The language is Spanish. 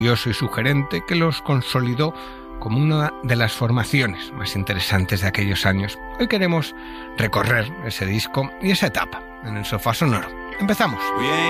curioso y sugerente que los consolidó como una de las formaciones más interesantes de aquellos años. Hoy queremos recorrer ese disco y esa etapa en el Sofá Sonoro. Empezamos.